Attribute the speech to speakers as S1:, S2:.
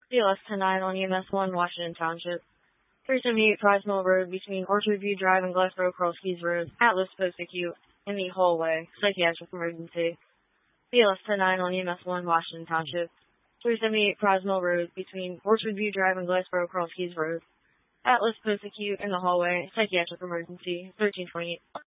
S1: BLS 10-9 on EMS 1, Washington Township. 378 Prize Mill Road between Orchard View Drive and Glassboro Cross Keys Road. Atlas Post Acute in the hallway. Psychiatric emergency. BLS 10-9 on EMS 1, Washington Township. 378 Prize Mill Road between Orchard View Drive and Glassboro Cross Keys Road. Atlas Post Acute in the hallway. Psychiatric emergency. 1328.